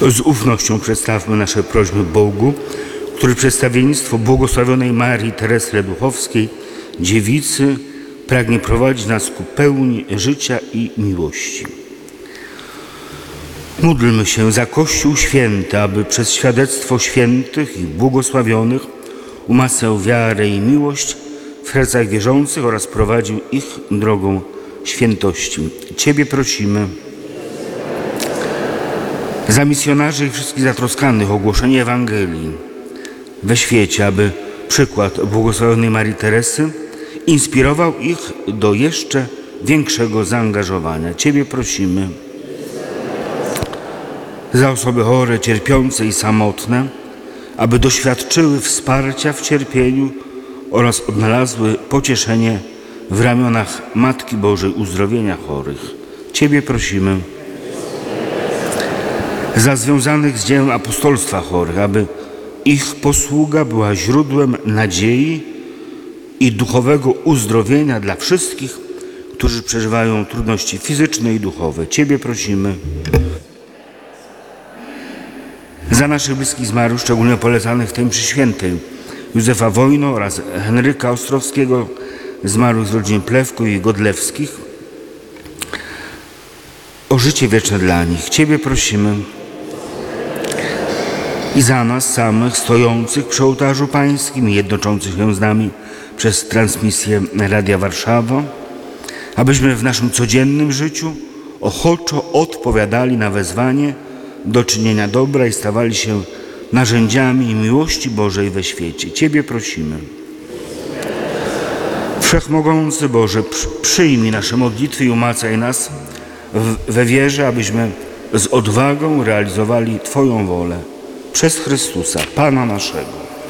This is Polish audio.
Z ufnością przedstawmy nasze prośby Bogu, który przedstawienictwo błogosławionej Marii Teresy Leduchowskiej, dziewicy, pragnie prowadzić nas ku pełni życia i miłości. Módlmy się za Kościół Święty, aby przez świadectwo świętych i błogosławionych umacniał wiarę i miłość w sercach wierzących oraz prowadził ich drogą świętości. Ciebie prosimy. Za misjonarzy i wszystkich zatroskanych o głoszenie Ewangelii we świecie, aby przykład błogosławionej Marii Teresy inspirował ich do jeszcze większego zaangażowania. Ciebie prosimy. Za osoby chore, cierpiące i samotne, aby doświadczyły wsparcia w cierpieniu oraz odnalazły pocieszenie w ramionach Matki Bożej Uzdrowienia chorych. Ciebie prosimy. Za związanych z dziełem apostolstwa chorych, aby ich posługa była źródłem nadziei i duchowego uzdrowienia dla wszystkich, którzy przeżywają trudności fizyczne i duchowe. Ciebie prosimy. Za naszych bliskich zmarłych, szczególnie polecanych w tej mszy świętej, Józefa Wojno oraz Henryka Ostrowskiego, zmarłych z rodziny Plewko i Godlewskich, o życie wieczne dla nich. Ciebie prosimy. I za nas samych, stojących przy ołtarzu pańskim i jednoczących się z nami przez transmisję Radia Warszawa, abyśmy w naszym codziennym życiu ochoczo odpowiadali na wezwanie do czynienia dobra i stawali się narzędziami miłości Bożej we świecie. Ciebie prosimy. Wszechmogący Boże, przyjmij nasze modlitwy i umacaj nas we wierze, abyśmy z odwagą realizowali Twoją wolę. Przez Chrystusa, Pana naszego.